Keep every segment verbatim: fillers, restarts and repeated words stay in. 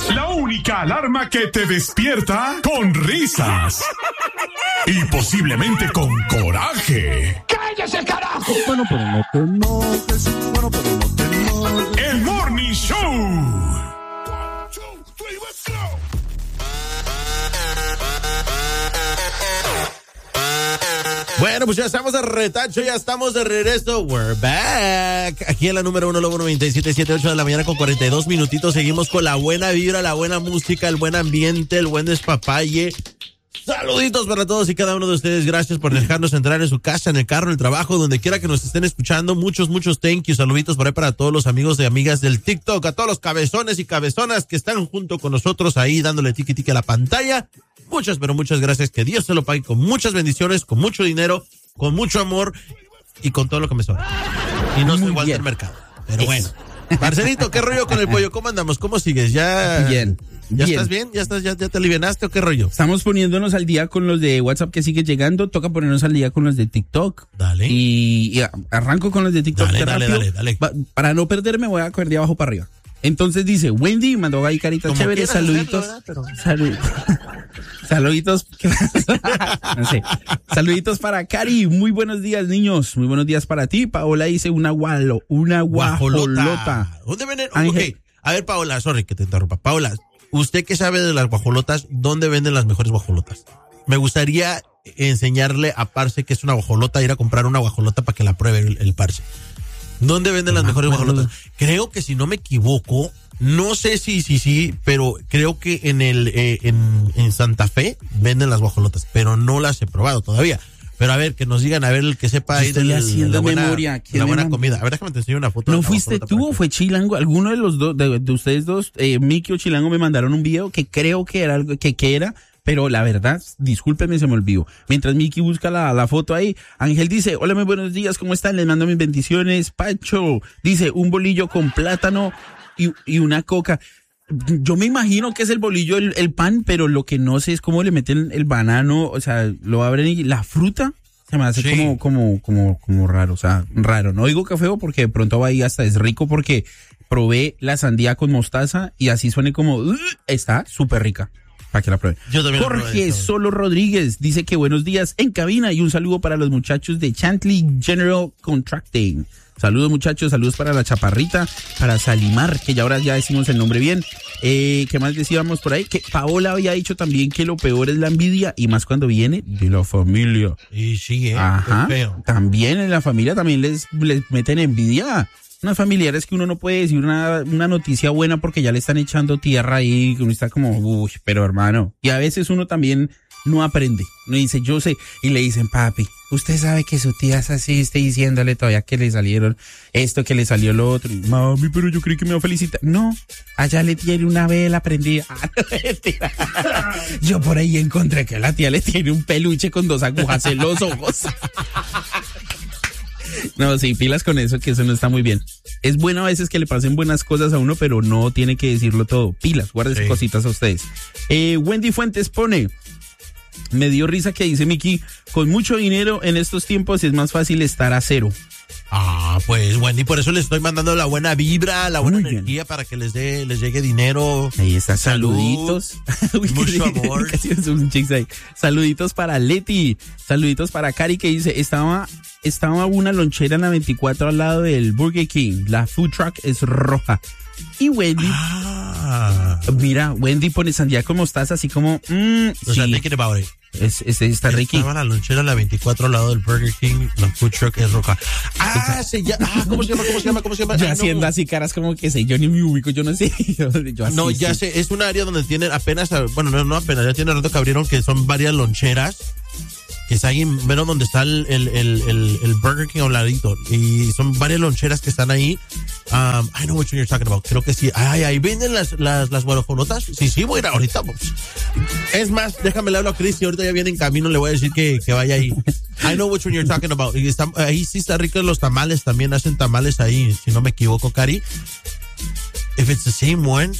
La única alarma que te despierta con risas. Y posiblemente con coraje. ¡Cállese, carajo! Bueno, pero no te enojes. Bueno, pero no te enojes. El Morning Show. Bueno, pues ya estamos de retacho, ya estamos de regreso. We're back. Aquí en la número uno, Lobo noventa y siete punto siete, ocho de la mañana con cuarenta y dos minutitos. Seguimos con la buena vibra, la buena música, el buen ambiente, el buen despapalle. Saluditos para todos y cada uno de ustedes. Gracias por dejarnos entrar en su casa, en el carro, en el trabajo, donde quiera que nos estén escuchando. Muchos, muchos thank you. Saluditos por ahí para todos los amigos y amigas del TikTok, a todos los cabezones y cabezonas que están junto con nosotros ahí dándole tiki tiki a la pantalla. Muchas, pero muchas gracias. Que Dios se lo pague con muchas bendiciones, con mucho dinero, con mucho amor y con todo lo que me sobra. Y no soy Walter Mercado. Pero bueno. Marcelito, ¿qué rollo con el pollo? ¿Cómo andamos? ¿Cómo sigues? ¿Ya, bien. ¿Ya bien. estás bien? ¿Ya estás, ya, ya te alivianaste o qué rollo? Estamos poniéndonos al día con los de WhatsApp que sigue llegando. Toca ponernos al día con los de TikTok. Dale. Y, y arranco con los de TikTok. Dale, dale, dale, dale. Va, para no perderme, voy a coger de abajo para arriba. Entonces dice, Wendy mandó ahí caritas Como chéveres, saluditos. Hacerlo, pero... Saluditos. Saluditos. No sé. Saluditos para Cari. Muy buenos días, niños. Muy buenos días para ti. Paola dice una gualo, una guajolota. guajolota. ¿Dónde venden? Okay. A ver, Paola, sorry que te interrumpa. Paola, ¿usted qué sabe de las guajolotas? ¿Dónde venden las mejores guajolotas? Me gustaría enseñarle a Parce que es una guajolota, ir a comprar una guajolota para que la pruebe el, el Parce. ¿Dónde venden las mejores guajolotas? Creo que si no me equivoco, no sé si sí, sí, pero creo que en el eh, en, en Santa Fe venden las guajolotas, pero no las he probado todavía. Pero a ver, que nos digan, a ver, el que sepa ahí de la, haciendo buena, memoria. la buena comida. A ver, déjame te enseñar una foto. ¿No fuiste tú o fue Chilango? Alguno de los dos, de, de ustedes dos, eh, Miki o Chilango, me mandaron un video que creo que era algo, que, que era... Pero la verdad, discúlpenme, se me olvidó. Mientras Miki busca la, la foto ahí, Ángel dice, hola, muy buenos días, ¿cómo están? Les mando mis bendiciones. Pancho dice, un bolillo con plátano y, y una coca. Yo me imagino que es el bolillo, el, el pan, pero lo que no sé es cómo le meten el banano, o sea, lo abren y la fruta se me hace sí. como, como, como, como raro, o sea, raro. No digo que feo porque de pronto va ahí hasta es rico porque probé la sandía con mostaza y así suene como, uh, está súper rica. Para que la prueben. Yo también Jorge Solo Rodríguez dice que buenos días en cabina y un saludo para los muchachos de Chantley General Contracting. Saludos muchachos, saludos para la Chaparrita, para Salimar, que ya ahora ya decimos el nombre bien. Eh, ¿Qué más decíamos por ahí? Que Paola había dicho también que lo peor es la envidia y más cuando viene de la familia. Y sí, eh, Ajá, también en la familia también les, les meten envidia. Unas familiares que uno no puede decir una, una noticia buena porque ya le están echando tierra ahí, que uno está como, uy, pero hermano. Y a veces uno también no aprende. Uno dice, yo sé, y le dicen, papi, usted sabe que su tía es así, esté diciéndole todavía que le salieron esto, que le salió lo otro. Y, mami, pero yo creí que me iba a felicitar. No, allá le tiene una vela prendida. Yo por ahí encontré que la tía le tiene un peluche con dos agujas en los ojos. No, sí, pilas con eso, que eso no está muy bien. Es bueno a veces que le pasen buenas cosas a uno, pero no tiene que decirlo todo. Pilas, guárdense sí. cositas a ustedes. Eh, Wendy Fuentes pone, me dio risa que dice Miki, con mucho dinero en estos tiempos es más fácil estar a cero. Ah, pues Wendy, por eso les estoy mandando la buena vibra, la buena Muy energía bien. para que les dé, les llegue dinero. Ahí está, saluditos. Uy, mucho amor. Casi es un chix ahí. Saluditos para Leti, saluditos para Cari que dice, estaba, estaba una lonchera en la veinticuatro al lado del Burger King, la food truck es roja. Y Wendy, ah. mira, Wendy pone sandía con mostaza así como, mmm, O sea, sí. thinking about it. Es, es, está ricky. Estaba la lonchera, la veinticuatro al lado del Burger King, la food truck es roja. Ah, se llama, ah, ¿cómo se llama? ¿Cómo se llama? ¿Cómo se llama? Yo Ay, haciendo no. así caras como que sé, yo ni me ubico, yo no sé. Yo, yo así, No, ya sí. sé, es un área donde tienen apenas, bueno, no, no apenas, ya tiene rato que abrieron que son varias loncheras, que está ahí, menos donde está el, el, el, el, el Burger King a un ladito, y son varias loncheras que están ahí. Um, I know which one you're talking about, creo que sí. Ay, ahí venden las, las, las guajolotas. Sí, sí, voy a ir ahorita. Es más, déjame le hablo a Chris y ahorita ya viene en camino, le voy a decir que, que vaya ahí. I know which one you're talking about. Y está, ahí sí está rico los tamales, también hacen tamales ahí, si no me equivoco, Cari. If it's the same one,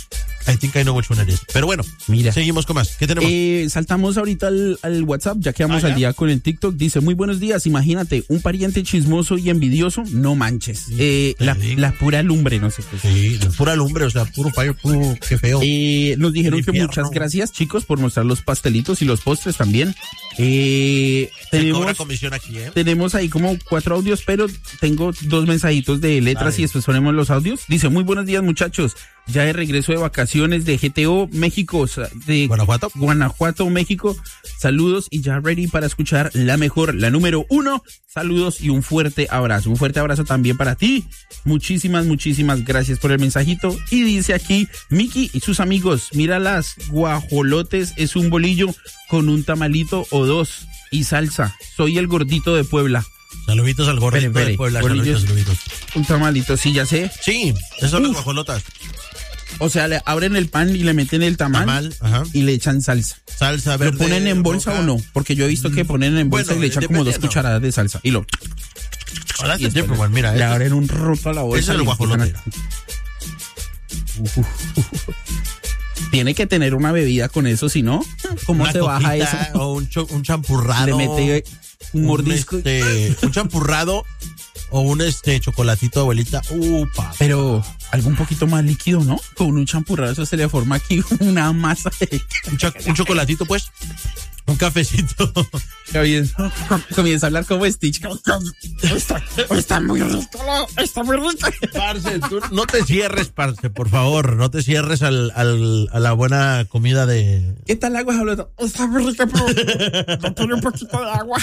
I think I know which one it is. Pero bueno, mira. Seguimos con más. ¿Qué tenemos? Eh, saltamos ahorita al, al WhatsApp, ya quedamos ah, al día con el TikTok. Dice, muy buenos días, imagínate, un pariente chismoso y envidioso, no manches. Eh, la, la pura lumbre, no sé qué. Sí, la pura lumbre, o sea, puro fire, puro, qué feo. Eh, nos dijeron que muchas gracias, chicos, por mostrar los pastelitos y los postres también. Eh, tenemos, cobra comisión aquí, ¿eh? Tenemos ahí como cuatro audios, pero tengo dos mensajitos de letras Ay. y después ponemos los audios. Dice, muy buenos días, muchachos. Ya de regreso de vacaciones de G T O México, de Guanajuato, Guanajuato, México. Saludos y ya ready para escuchar la mejor, la número uno. Saludos y un fuerte abrazo. Un fuerte abrazo también para ti. Muchísimas, muchísimas gracias por el mensajito. Y dice aquí, Miki y sus amigos, mira las guajolotes, es un bolillo con un tamalito o dos y salsa. Soy el gordito de Puebla. Saluditos al gordito pere, pere. de Puebla. Bolillos, saluditos, saluditos. Un tamalito, sí, ya sé. Sí, esas son Uf. las guajolotas. O sea, le abren el pan y le meten el tamal, tamal ajá. y le echan salsa. Salsa verde. ¿Lo ponen en bolsa roja. o no? Porque yo he visto que ponen en bolsa bueno, y le echan como dos cucharadas de salsa. Y lo... Ahora y después, bueno, mira, le abren un roto a la bolsa. Ese es el guajolote. Uh, uh, uh. Tiene que tener una bebida con eso, si no, ¿cómo una se baja eso? O un, cho, un champurrado. Le mete un mordisco. Un, este, un champurrado o un este chocolatito de abuelita. Upa. Pero algo un poquito más líquido, ¿no? Con un champurrado eso se le forma aquí una masa. De... Un, cho, un chocolatito, pues. Un cafecito. Comienza, comienza a hablar como Stitch. Está, está muy rico, está muy rico. Parce, tú no te cierres, parce, por favor. No te cierres al, al, a la buena comida de... ¿Qué tal el agua, Jauleta? Está muy rica, pero no tiene un poquito de agua.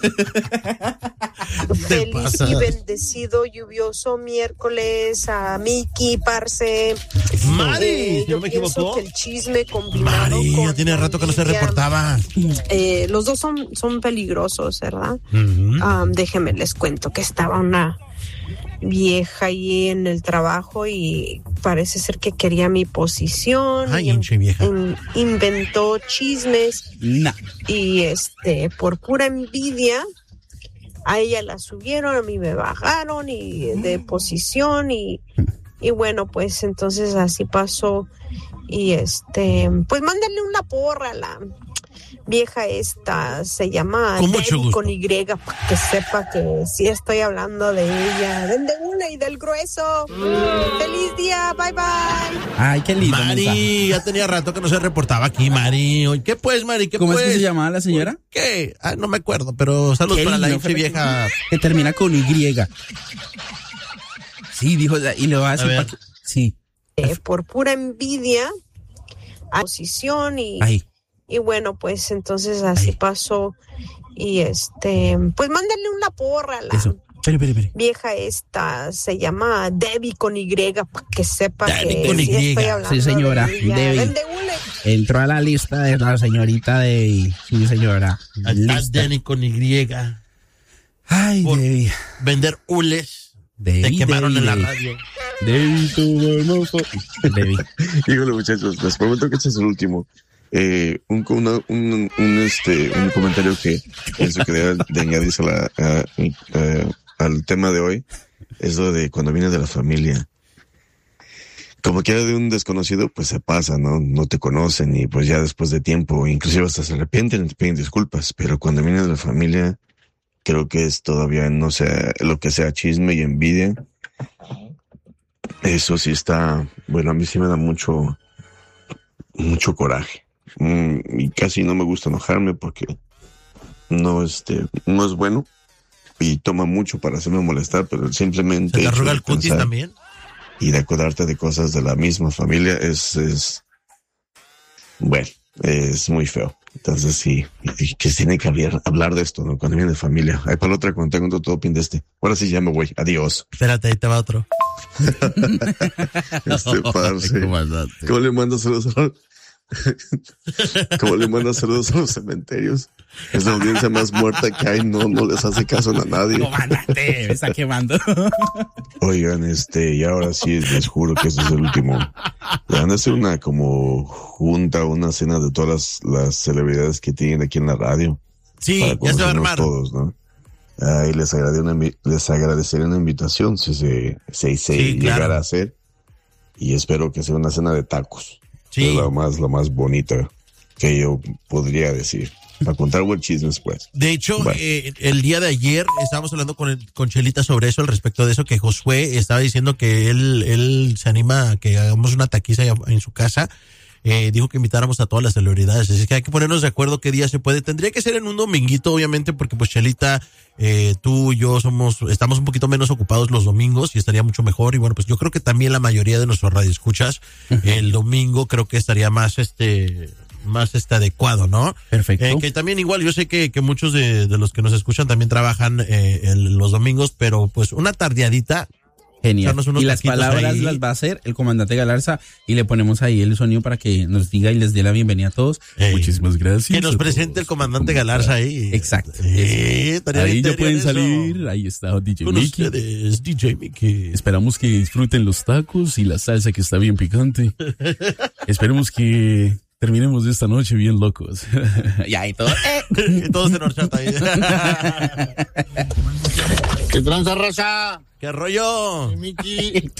Feliz y bendecido, lluvioso miércoles a Miki, parce. Mari, eh, yo, yo me equivoco. Que el chisme combinado Mari, con ya tiene rato que no se reportaba. Eh, los dos son, son peligrosos, ¿verdad? Uh-huh. Um, déjenme les cuento que estaba una vieja ahí en el trabajo y parece ser que quería mi posición. Ay, y hinche vieja. In, inventó chismes. Nah. Y este, por pura envidia, a ella la subieron, a mí me bajaron y de posición y, y bueno, pues entonces así pasó. Y este, pues mándale una porra a la vieja esta, se llama Debbie con Y, para que sepa que sí estoy hablando de ella. Vende una y del grueso. Mm. Feliz día, bye bye. Ay, qué lindo. Mari, mensaje. Ya tenía rato que no se reportaba aquí, Mari. ¿Qué pues, Mari? ¿Qué ¿Cómo pues? es que se llamaba la señora? ¿Qué? Ah, no me acuerdo, pero saludos para lindo, la hinche vieja. Que termina con Y. Sí, dijo, y le va a decir. A pa sí. Eh, por pura envidia, a posición y... Ay. Y bueno, pues entonces así Ay. pasó. Y este, pues mándale una porra a la Eso. Espere, espere, espere. vieja esta, se llama Debbie con Y, para que sepa Debbie que con sí Y. estoy hablando Sí, señora, de ella. Debbie. Vende una. Entró a la lista de la señorita Debbie. Sí, señora. Debbie con Y. Ay, Por Debbie. Vender hules. Debbie, Te quemaron Debbie, en Debbie. la radio. Debbie, tu hermoso. Debbie. Híjole, muchachos, les prometo que este es el último. Eh, un, una, un, un, este, un comentario que pienso que debe de añadirse a la, a, a, al tema de hoy es lo de cuando viene de la familia. Como que de un desconocido, pues se pasa, ¿no? No te conocen y pues ya después de tiempo, inclusive hasta se arrepienten y te piden disculpas. Pero cuando viene de la familia, creo que es todavía, no sé, lo que sea chisme y envidia. Eso sí está, bueno, a mí sí me da mucho, mucho coraje. Mm, y casi no me gusta enojarme porque no, este, no es bueno y toma mucho para hacerme molestar, pero simplemente... ¿Se te arruga el cutis también? Y de acordarte de cosas de la misma familia es, es, bueno, es muy feo. Entonces sí, que tiene que hablar, hablar de esto, ¿no? Cuando viene de familia. Ahí para la otra, cuando tengo todo pin de este. Ahora sí ya me voy. Adiós. Espérate, ahí te va otro. Este parce. ¿Cómo le mando saludos a los... ¿Cómo le mando saludos a los cementerios? Es la audiencia más muerta que hay, no, no les hace caso a nadie. Comandante, me está quemando. Oigan, este, y ahora sí les juro que este es el último. Van a hacer una como junta, una cena de todas las, las celebridades que tienen aquí en la radio. Sí, ya se va a armar. Todos, ¿no? Ahí les agradecería una, les agradecería una invitación si se, si se sí, llegara claro. a hacer. Y espero que sea una cena de tacos. Sí. Es lo más, lo más bonito que yo podría decir. Para contar buen chismes, pues. De hecho, Bueno. eh, el día de ayer estábamos hablando con, el, con Chelita sobre eso, al respecto de eso, que Josué estaba diciendo que él, él se anima a que hagamos una taquiza en su casa. Eh, dijo que invitáramos a todas las celebridades, así que hay que ponernos de acuerdo qué día se puede. Tendría que ser en un dominguito, obviamente, porque pues Chelita, eh, tú y yo somos, estamos un poquito menos ocupados los domingos y estaría mucho mejor. Y bueno, pues yo creo que también la mayoría de nuestros radioescuchas, uh-huh. el domingo creo que estaría más este... más este adecuado, ¿no? Perfecto. Eh, que también igual, yo sé que, que muchos de, de los que nos escuchan también trabajan eh, el, los domingos, pero pues una tardeadita. Genial. Y las palabras ahí. las va a hacer el comandante Galarza y le ponemos ahí el sonido para que nos diga y les dé la bienvenida a todos. Ey. Muchísimas gracias. Que nos presente el comandante Galarza ahí. Exacto. Eh, ahí ya pueden salir. Ahí está D J Con Mickey. Ustedes, D J Mickey. Esperamos que disfruten los tacos y la salsa que está bien picante. Esperemos que terminemos esta noche bien locos. Ya, y todo. Eh. Todos en horchata ahí. ¿Qué tranza, raza? ¿Qué rollo? Miki.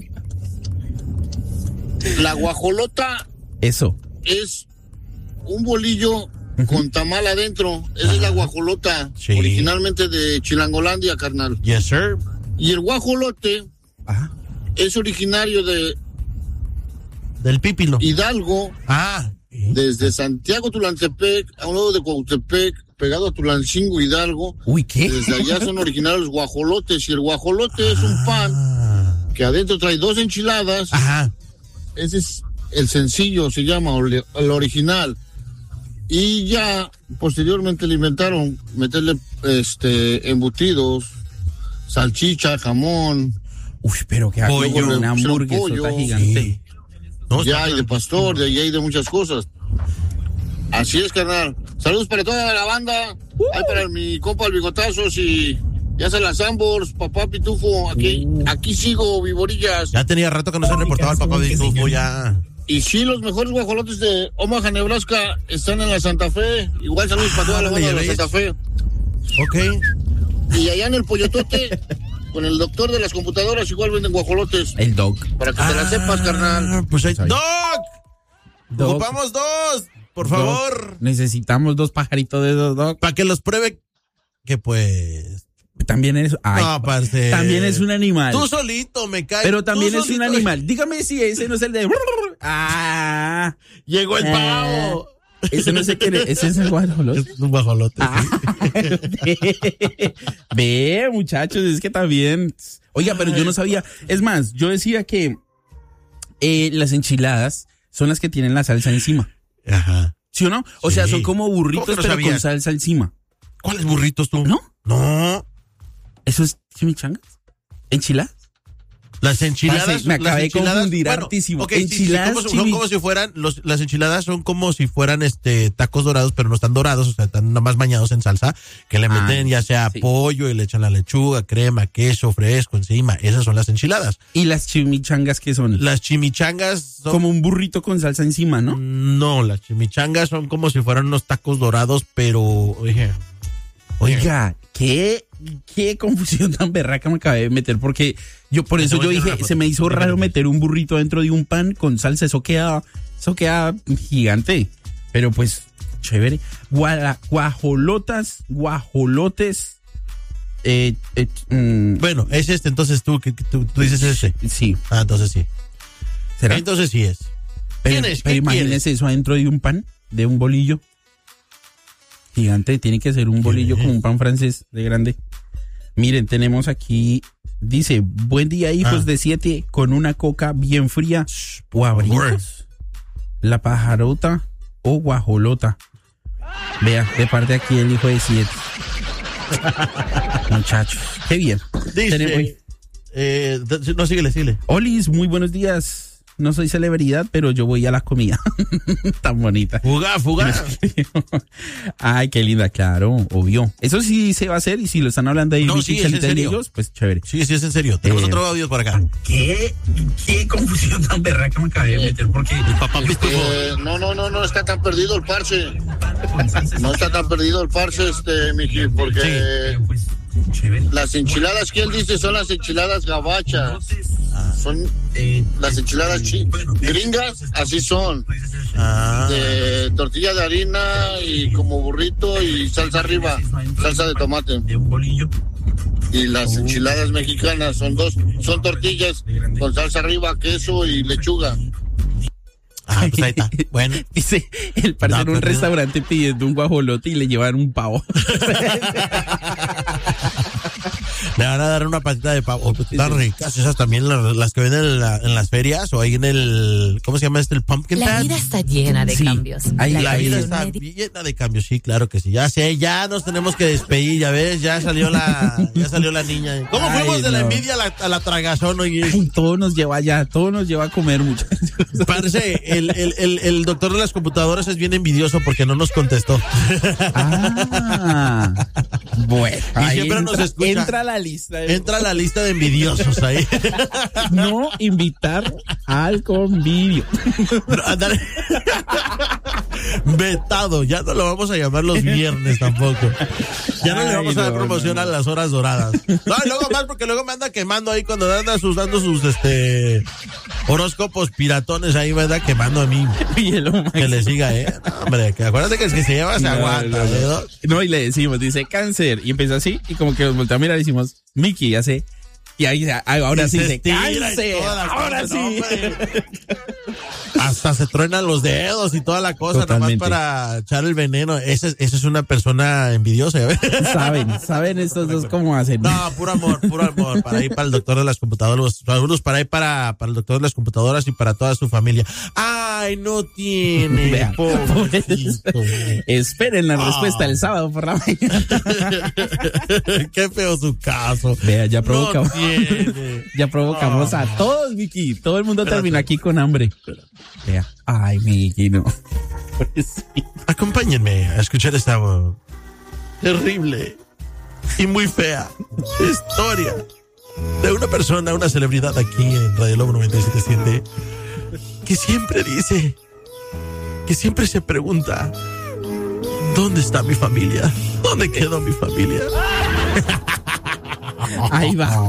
La guajolota. Eso. Es un bolillo con tamal adentro. Esa Ajá. es la guajolota. Sí. Originalmente de Chilangolandia, carnal. Yes, sir. Y el guajolote Ajá. es originario de... Del Pípilo. Hidalgo. Ah. Desde Santiago Tulantepec, a un lado de Cuautepec, pegado a Tulancingo, Hidalgo. Uy, ¿qué? Desde allá son originarios los guajolotes. Y el guajolote ah. es un pan que adentro trae dos enchiladas. Ajá. Ese es el sencillo, se llama, el original. Y ya posteriormente le inventaron meterle este embutidos, salchicha, jamón. Uy, pero que hago una hamburguesa gigante. Sí. No, ya hay de pastor, de ahí hay de muchas cosas. Así es, carnal. Saludos para toda la banda. Uh. Hay para mi compa el Bigotazos y ya se las Ambors, papá Pitufo. Aquí, uh. aquí sigo, Viborillas. Ya tenía rato que no se reportaba el papá Pitufo, ya. Y sí, los mejores guajolotes de Omaha, Nebraska están en la Santa Fe. Igual saludos ah, para toda la banda de la Santa Fe. Ok. Y allá en el Pollotote, con el doctor de las computadoras, igual venden guajolotes. El Doc. Para que ah, te la sepas, carnal. Pues hay... ¡Doc! Doc. Ocupamos dos, por favor. Doc. Necesitamos dos pajaritos de dos, Doc. Para que los pruebe. Que pues... También es... Ay, no, parce. También es un animal. Tú solito me caes. Pero también Tú es solito. un animal. Dígame si ese no es el de... Ah. Llegó el pavo. Ese no sé qué, ese es el guajolote. Es un guajolote. Ah. Ve, muchachos, es que también. Oiga, pero yo no sabía. Es más, yo decía que eh, las enchiladas son las que tienen la salsa encima. Ajá. ¿Sí o no? O sí. sea, son como burritos, no pero sabías? con salsa encima. ¿Cuáles burritos tú? ¿No? No. ¿Eso es chimichangas? ¿Enchiladas? Las enchiladas. Pase, me acabé de confundir bueno, hartísimo. Okay, enchiladas. Sí, sí, como, son como si fueran, los, las enchiladas son como si fueran este tacos dorados, pero no están dorados, o sea, están nada más bañados en salsa, que le meten ah, ya sea sí. pollo y le echan la lechuga, crema, queso, fresco encima. Esas son las enchiladas. ¿Y las chimichangas qué son? Las chimichangas son... Como un burrito con salsa encima, ¿no? No, las chimichangas son como si fueran unos tacos dorados, pero... Oye, Oiga, ¿qué, qué confusión tan berraca me acabé de meter, porque yo por eso yo dije, se me hizo raro meter un burrito dentro de un pan con salsa, eso queda, eso queda gigante, pero pues chévere. Guala, guajolotas, guajolotes, eh, eh, mm, bueno, es este, entonces tú, tú, tú dices ese. Sí. Ah, entonces sí. ¿Será? Entonces sí es. Pero, ¿Quién es? pero imagínese eso adentro de un pan, de un bolillo. Gigante, tiene que ser un bolillo como un pan francés de grande. Miren, tenemos aquí, dice, buen día hijos ah. de siete, con una coca bien fría o abrigos. La pajarota o guajolota. Vea, de parte aquí el hijo de siete. Muchachos, qué bien. Dice, tenemos, eh, no, síguele, síguele. Olis, muy buenos días. No soy celebridad, pero yo voy a la comida. Tan bonita. Fuga, fuga. Ay, qué linda, claro, obvio. Eso sí se va a hacer, y si lo están hablando ahí, no, sí, es en serio. Ellos, pues chévere. Sí, sí, es en serio. Tenemos eh, otro audio por acá. ¿Qué? ¿Qué confusión tan berraca me acabé de meter? Porque el papá eh, no, no, no, no está tan perdido el parce. No está tan perdido el parce, este, miji, porque Las enchiladas que él dice son las enchiladas gabachas. Son las enchiladas chi- gringas, así son. Ah. De tortilla de harina y como burrito y salsa arriba, salsa de tomate. Y las enchiladas mexicanas son dos, son tortillas con salsa arriba, queso y lechuga. Ah, pues ahí está. Bueno. Dice el parce No, en un pero- restaurante pidiendo un guajolote y le llevan un pavo. Le van a dar una patita de pavo. Pues están ricas esas también, las, las que venden en, la- en las ferias o ahí en el, ¿cómo se llama este? El pumpkin La patch. vida está llena de Sí. cambios. Ahí- La vida ahí- está llena de cambios, sí, claro que sí. Ya sé, ya nos tenemos que despedir, ya ves, ya salió la, ya salió la niña. ¿Cómo Ay, fuimos de la no. envidia a la, a la tragazón, oye? Ay, todo nos lleva allá, todo nos lleva a comer, muchachos. Parece, el, el, el, el doctor de las computadoras es bien envidioso porque no nos contestó. Ah, bueno. Y ahí siempre nos entra, escucha. entra a la lista. de- Entra a la lista de envidiosos ahí. No invitar al convivio. Pero, ándale. Vetado, ya no lo vamos a llamar los viernes tampoco. Ya no le Ay, vamos a dar no, promoción no, a no. las horas doradas. No, y luego más porque luego me anda quemando ahí cuando anda sus, dando sus este horóscopos piratones ahí me anda quemando a mí. Hielo, Max. Que le siga, eh. No, hombre, que acuérdate que el que se lleva se No, aguanta, no, no. ¿verdad? No, y le decimos, dice cáncer. Y empieza así, y como que nos voltea a mirar y decimos, Mickey, ya sé. Y ahí, ah, ahora Y sí se dice, estira y cáncer. toda la Ahora cosa, sí. no, hombre. Hasta se truenan los dedos y toda la cosa, Totalmente. nomás para echar el veneno. Esa es, esa es una persona envidiosa, ¿ya ves? Saben, saben estos dos cómo hacen. No, puro amor, puro amor. Para ir para el doctor de las computadoras. Saludos para ir para, para el doctor de las computadoras y para toda su familia. Ay, no tiene. Vea, Pobrecito. Esperen la Ah. respuesta el sábado por la mañana. Qué feo su caso. Vea, ya provoca. No tiene. Ya provocamos Ah. a todos, Vicky. Todo el mundo Espérate. termina aquí con hambre. Vea. Ay, Vicky, no. Pobrecito. Acompáñenme a escuchar esta uh, terrible y muy fea historia de una persona, una celebridad aquí en Radio Lobo noventa y siete punto siete que siempre dice, que siempre se pregunta, ¿dónde está mi familia? ¿Dónde quedó mi familia? Ahí va.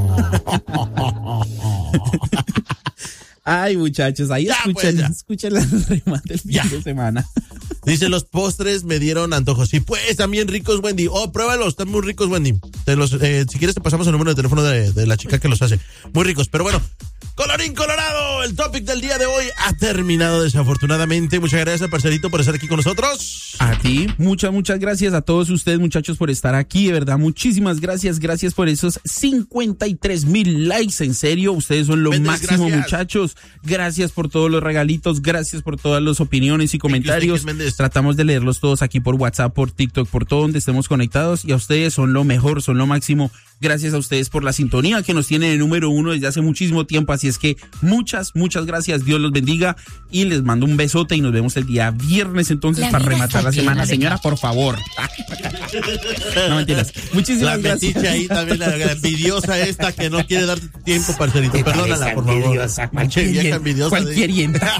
Ay, muchachos, ahí Ya, escuchen, pues, ya. escuchen la remate del fin Ya. de semana. Dice, los postres me dieron antojos. Sí, pues, están bien ricos, Wendy. Oh, pruébalos, están muy ricos, Wendy. Te los, eh, si quieres te pasamos el número de teléfono de, de la chica que los hace. Muy ricos, pero bueno. Colorín colorado, el topic del día de hoy ha terminado desafortunadamente. Muchas gracias, parcerito, por estar aquí con nosotros. A ti, muchas, muchas gracias a todos ustedes, muchachos, por estar aquí. De verdad, muchísimas gracias. Gracias por esos cincuenta y tres mil likes. En serio, ustedes son lo Méndez, máximo, gracias. muchachos. Gracias por todos los regalitos. Gracias por todas las opiniones y comentarios. thank you, Méndez. Tratamos de leerlos todos aquí por WhatsApp, por TikTok, por todo donde estemos conectados. Y a ustedes son lo mejor, son lo máximo. Gracias a ustedes por la sintonía que nos tienen en número uno desde hace muchísimo tiempo. Así es que muchas, muchas gracias. Dios los bendiga y les mando un besote y nos vemos el día viernes entonces La para vida rematar está la semana. llena de Señora, por favor. No mentiras. Muchísimas La gracias. metiche ahí también, la, la envidiosa esta que no quiere darte tiempo, parcerito. Perdónala, por favor. Manche, vieja envidiosa. Cualquier yenta.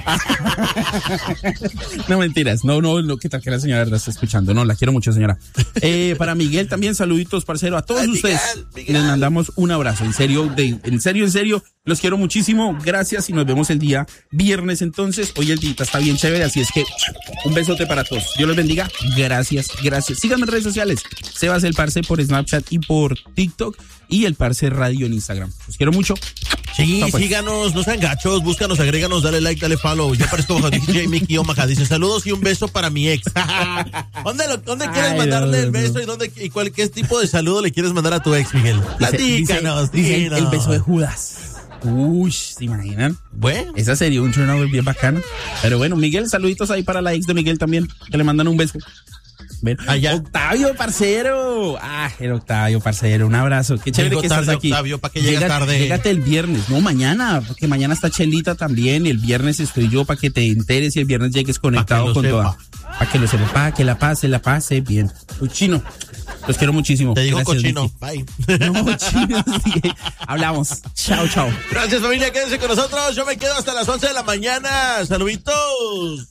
No mentiras. No, no, no, ¿qué tal que la señora verdad está escuchando? No, la quiero mucho, señora. Eh, para Miguel también, saluditos, parcero. A todos Ay, ustedes Miguel, Miguel. les mandamos un abrazo. En serio, de, en serio, en serio, los quiero muchísimo. Gracias y nos vemos el día viernes entonces. Hoy el día está bien chévere, así es que un besote para todos. Dios los bendiga. Gracias, gracias. Síganme en redes sociales. Sebas el Parce por Snapchat y por TikTok y el Parce Radio en Instagram. Los quiero mucho. Sí, No, pues. síganos, no sean gachos, búscanos, agréganos, dale like, dale follow. Yo parezco bajo D J Mickey Omaha. Dice, saludos y un beso para mi ex. ¿Dónde, lo- dónde quieres Ay, mandarle no, el no. beso y dónde y cuál, qué tipo de saludo le quieres mandar a tu ex, Miguel? Dice- Platícanos, dice- dice el, dinos. el beso de Judas. Uy, ¿se imaginan? Bueno, Esa sería un turnover bien bacano. Pero bueno, Miguel, saluditos ahí para la ex de Miguel también, que le mandan un beso. Ven. Allá. Octavio, parcero. Ah, el Octavio, parcero. Un abrazo. Qué chévere Llegó que estás tarde, aquí. Octavio, ¿pa' qué llegas Llega- tarde? Llégate el viernes. No, mañana, porque mañana está Chelita también y el viernes estoy yo para que te enteres y el viernes llegues conectado lo con sepa. toda. Para que lo sepa, para que la pase, la pase bien. Uy, chino. Los quiero muchísimo. te digo Gracias, cochino. Vicky. Bye. No, chino, sí. Hablamos. Chao, chao. Gracias, familia, quédense con nosotros. Yo me quedo hasta las once de la mañana. Saluditos.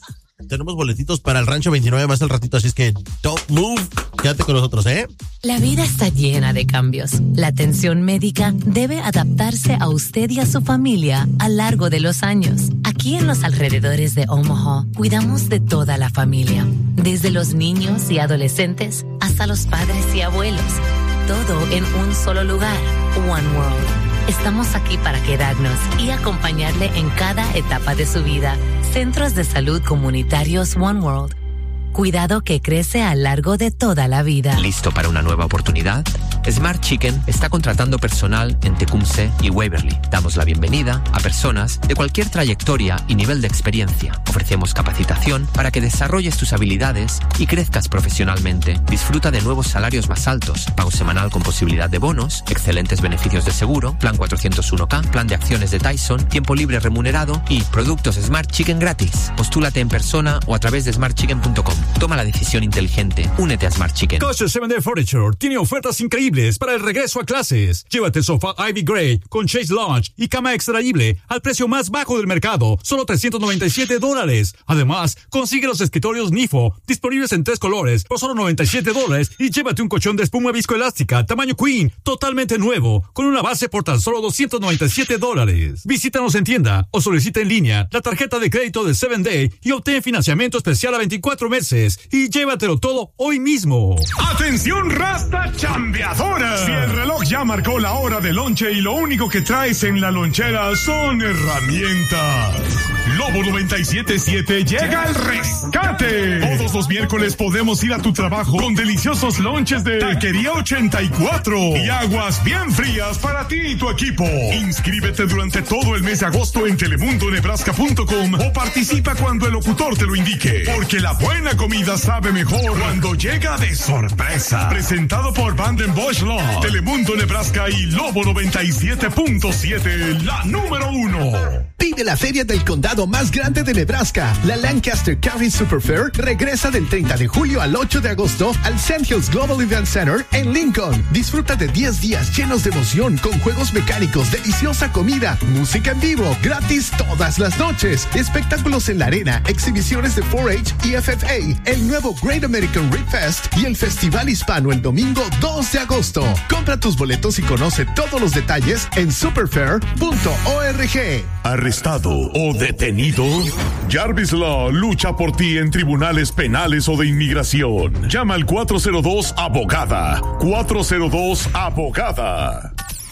tenemos boletitos para el Rancho veintinueve más al ratito, así es que don't move, quédate con nosotros, ¿eh? La vida está llena de cambios. La atención médica debe adaptarse a usted y a su familia a lo largo de los años. Aquí en los alrededores de Omaha, cuidamos de toda la familia, desde los niños y adolescentes hasta los padres y abuelos. Todo en un solo lugar, One World. Estamos aquí para quedarnos y acompañarle en cada etapa de su vida. Centros de Salud Comunitarios One World. Cuidado que crece a lo largo de toda la vida. ¿Listo para una nueva oportunidad? Smart Chicken está contratando personal en Tecumseh y Waverly. Damos la bienvenida a personas de cualquier trayectoria y nivel de experiencia. Ofrecemos capacitación para que desarrolles tus habilidades y crezcas profesionalmente. Disfruta de nuevos salarios más altos, pago semanal con posibilidad de bonos, excelentes beneficios de seguro, plan cuatrocientos uno K, plan de acciones de Tyson, tiempo libre remunerado y productos Smart Chicken gratis. Postúlate en persona o a través de smart chicken punto com. Toma la decisión inteligente. Únete a Smart Chicken. Coche siete Day Furniture tiene ofertas increíbles para el regreso a clases. Llévate el sofá Ivy Gray con Chase Lounge y cama extraíble al precio más bajo del mercado, solo trescientos noventa y siete dólares. Además, consigue los escritorios Nifo, disponibles en tres colores, por solo noventa y siete dólares, y llévate un colchón de espuma viscoelástica tamaño Queen, totalmente nuevo, con una base por tan solo doscientos noventa y siete dólares. Visítanos en tienda o solicita en línea la tarjeta de crédito de siete Day y obtén financiamiento especial a veinticuatro meses. Y llévatelo todo hoy mismo. ¡Atención, raza chambeadora! Si el reloj ya marcó la hora de lonche y lo único que traes en la lonchera son herramientas, Lobo noventa y siete punto siete llega al rescate. Todos los miércoles podemos ir a tu trabajo con deliciosos lonches de Taquería ochenta y cuatro y aguas bien frías para ti y tu equipo. Inscríbete durante todo el mes de agosto en telemundo nebraska punto com o participa cuando el locutor te lo indique, porque la buena comida sabe mejor cuando llega de sorpresa. Presentado por Banden Bosch Law, Telemundo Nebraska y Lobo noventa y siete punto siete, la número uno. Vive la feria del condado más grande de Nebraska. La Lancaster County Super Fair regresa del treinta de julio al ocho de agosto al Sand Hills Global Event Center en Lincoln. Disfruta de diez días llenos de emoción con juegos mecánicos, deliciosa comida, música en vivo, gratis todas las noches, espectáculos en la arena, exhibiciones de cuatro H y F F A, el nuevo Great American Rib Fest y el Festival Hispano el domingo dos de agosto. Compra tus boletos y conoce todos los detalles en superfair punto org. ¿Arrestado o detenido? Jarvis Law lucha por ti en tribunales penales o de inmigración. Llama al cuatro cero dos abogada. cuatro cero dos abogada.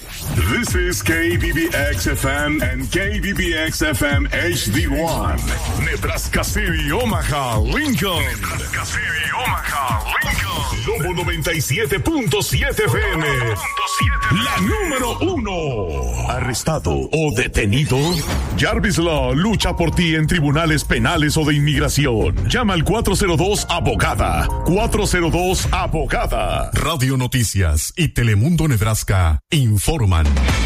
This is K B B X F M and K B B X F M H D one. Nebraska City, Omaha, Lincoln. Nebraska City, Omaha, Lincoln. Lobo noventa y siete punto siete F M. La número uno. ¿Arrestado o detenido? Jarvis Law lucha por ti en tribunales penales o de inmigración. Llama al cuatro cero dos abogada. cuatro cero dos abogada. Radio Noticias y Telemundo Nebraska informan.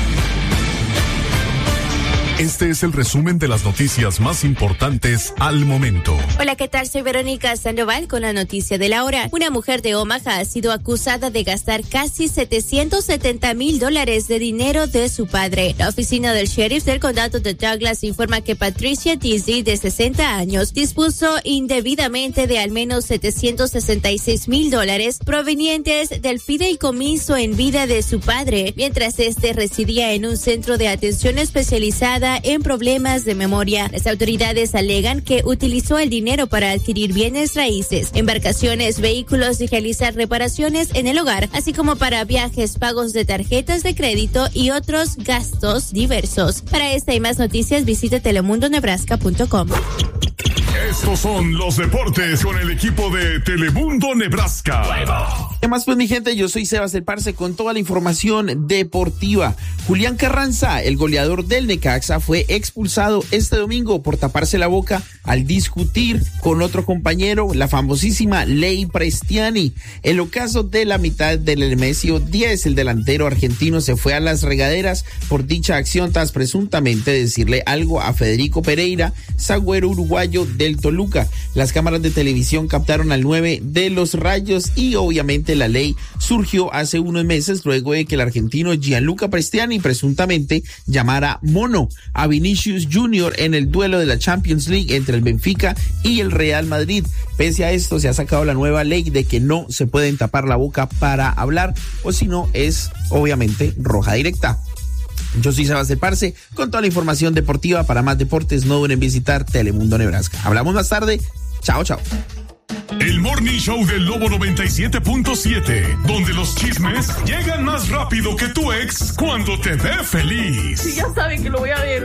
Este es el resumen de las noticias más importantes al momento. Hola, ¿qué tal? Soy Verónica Sandoval con la noticia de la hora. Una mujer de Omaha ha sido acusada de gastar casi setecientos setenta mil dólares de dinero de su padre. La oficina del sheriff del condado de Douglas informa que Patricia Dizzy, de sesenta años, dispuso indebidamente de al menos setecientos sesenta y seis mil dólares provenientes del fideicomiso en vida de su padre, mientras este residía en un centro de atención especializada en problemas de memoria. Las autoridades alegan que utilizó el dinero para adquirir bienes raíces, embarcaciones, vehículos y realizar reparaciones en el hogar, así como para viajes, pagos de tarjetas de crédito y otros gastos diversos. Para esta y más noticias, visite telemundo nebraska punto com. Estos son los deportes con el equipo de Telemundo Nebraska. ¿Qué más, pues, mi gente? Yo soy Sebas el Parce con toda la información deportiva. Julián Carranza, el goleador del Necaxa, fue expulsado este domingo por taparse la boca al discutir con otro compañero, la famosísima Ley Prestiani. El ocaso de la mitad del Nemesio diez, el delantero argentino se fue a las regaderas por dicha acción tras presuntamente decirle algo a Federico Pereira, sagüero uruguayo del Toluca. Las cámaras de televisión captaron al nueve de los Rayos y obviamente de la ley surgió hace unos meses luego de que el argentino Gianluca Prestiani presuntamente llamara mono a Vinicius Junior en el duelo de la Champions League entre el Benfica y el Real Madrid. Pese a esto, se ha sacado la nueva ley de que no se pueden tapar la boca para hablar, o si no es obviamente roja directa. Yo soy Sebastián Parce con toda la información deportiva. Para más deportes no duden en visitar Telemundo Nebraska. Hablamos más tarde. Chao, chao. El Morning Show del Lobo noventa y siete punto siete, donde los chismes llegan más rápido que tu ex cuando te ve feliz. Sí, ya saben que lo voy a ver.